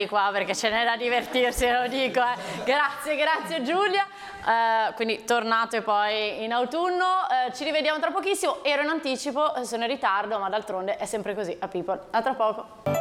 qua perché ce n'è da divertirsi, lo dico. Grazie Giulia. Quindi tornate poi in autunno, ci rivediamo tra pochissimo. Ero in anticipo, sono in ritardo, ma d'altronde è sempre così a People. A tra poco.